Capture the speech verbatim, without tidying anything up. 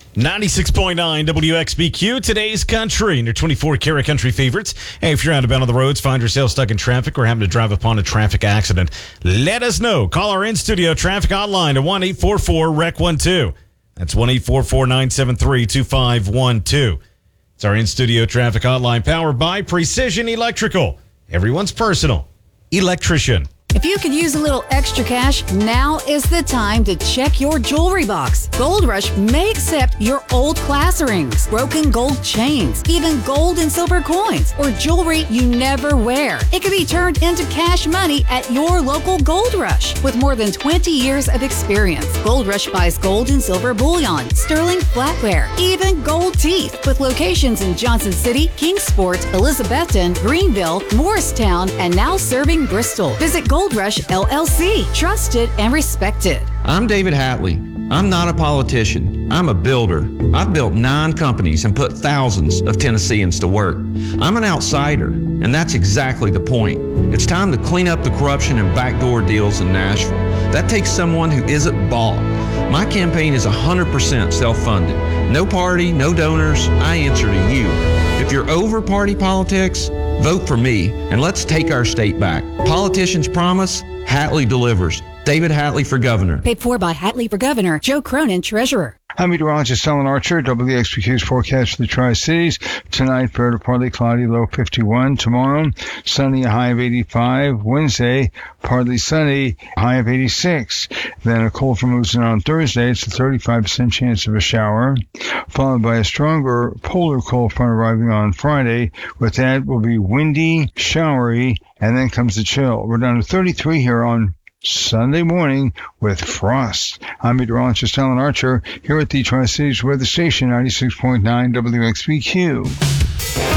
ninety-six point nine W X B Q, today's country, and your twenty-four karat country favorites. Hey, if you're out about on the roads, find yourself stuck in traffic, or having to drive upon a traffic accident, let us know. Call our in-studio traffic hotline at one eight four four R E C one two. That's one eight four four nine seven three two five one two. It's our in-studio traffic hotline, powered by Precision Electrical. Everyone's personal electrician. If you could use a little extra cash, now is the time to check your jewelry box. Gold Rush may accept your old class rings, broken gold chains, even gold and silver coins, or jewelry you never wear. It can be turned into cash money at your local Gold Rush. With more than twenty years of experience, Gold Rush buys gold and silver bullion, sterling flatware, even gold teeth, with locations in Johnson City, Kingsport, Elizabethton, Greenville, Morristown, and now serving Bristol. Visit Gold Rush L L C. Trusted and respected. I'm David Hatley. I'm not a politician. I'm a builder. I've built nine companies and put thousands of Tennesseans to work. I'm an outsider, and that's exactly the point. It's time to clean up the corruption and backdoor deals in Nashville. That takes someone who isn't bought. My campaign is one hundred percent self-funded. No party, no donors. I answer to you. If you're over party politics, vote for me, and let's take our state back. Politicians promise, Hatley delivers. David Hatley for governor. Paid for by Hatley for governor. Joe Cronin, treasurer. I'm meteorologist Alan Archer. W X B Q's forecast for the Tri-Cities. Tonight, fair to partly cloudy, low fifty-one. Tomorrow, sunny, a high of eighty-five. Wednesday, partly sunny, high of eighty-six. Then a cold front moves in on Thursday. It's a thirty-five percent chance of a shower, followed by a stronger polar cold front arriving on Friday. With that, will be windy, showery, and then comes the chill. We're down to thirty-three here on Sunday morning with frost. I'm meteorologist Alan Archer here at the Tri-Cities Weather Station, ninety-six point nine W X B Q.